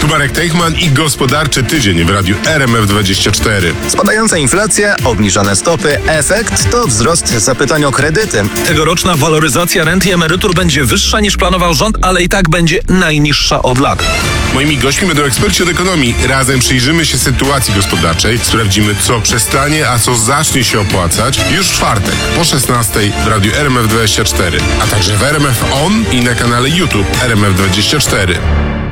Marek Teichman i gospodarczy tydzień w radiu RMF24. Spadająca inflacja, obniżone stopy, efekt to wzrost zapytań o kredyty. Tegoroczna waloryzacja rent i emerytur będzie wyższa niż planował rząd, ale i tak będzie najniższa od lat. Moimi gośćmi będą eksperci od ekonomii. Razem przyjrzymy się sytuacji gospodarczej, sprawdzimy, co przestanie, a co zacznie się opłacać już w czwartek po 16 w radiu RMF24, a także w RMF On i na kanale YouTube RMF24.